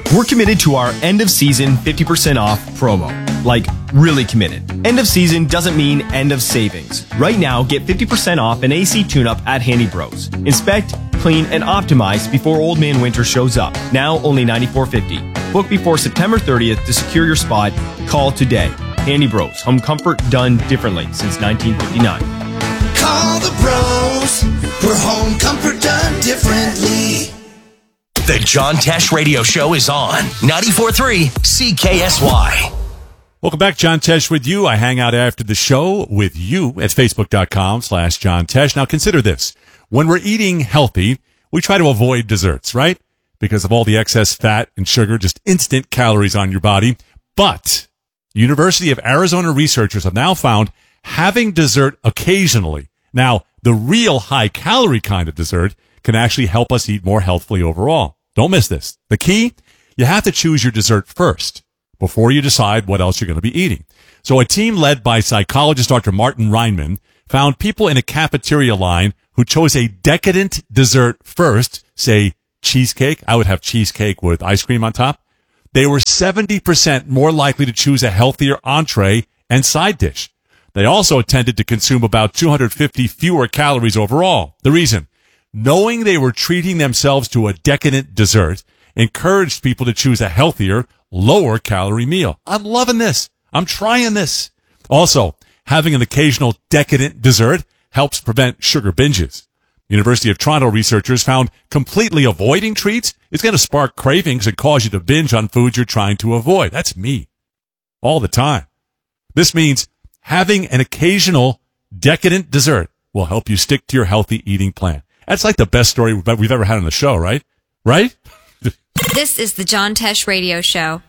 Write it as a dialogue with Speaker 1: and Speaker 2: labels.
Speaker 1: We're committed to our end of season 50% off promo. Like, really committed. End of season doesn't mean end of savings. Right now, get 50% off an AC tune-up at Handy Bros. Inspect, clean, and optimize before Old Man Winter shows up. Now only $94.50. Book before September 30th to secure your spot. Call today. Handy Bros. Home comfort done differently since 1959.
Speaker 2: Call the bros. For home comfort done differently.
Speaker 3: The John Tesh Radio Show is on 94.3 CKSY.
Speaker 4: Welcome back. John Tesh with you. I hang out after the show with you at Facebook.com/John Tesh. Now consider this. When we're eating healthy, we try to avoid desserts, right? Because of all the excess fat and sugar, just instant calories on your body. But University of Arizona researchers have now found having dessert occasionally, now the real high-calorie kind of dessert, can actually help us eat more healthfully overall. Don't miss this. The key, you have to choose your dessert first before you decide what else you're going to be eating. So a team led by psychologist Dr. Martin Reinman found people in a cafeteria line who chose a decadent dessert first, say cheesecake. I would have cheesecake with ice cream on top. They were 70% more likely to choose a healthier entree and side dish. They also tended to consume about 250 fewer calories overall. The reason? Knowing they were treating themselves to a decadent dessert encouraged people to choose a healthier, lower-calorie meal. I'm loving this. I'm trying this. Also, having an occasional decadent dessert helps prevent sugar binges. University of Toronto researchers found completely avoiding treats is going to spark cravings and cause you to binge on foods you're trying to avoid. That's me. All the time. This means having an occasional decadent dessert will help you stick to your healthy eating plan. That's like the best story we've ever had on the show, right? Right?
Speaker 5: This is the John Tesh Radio Show.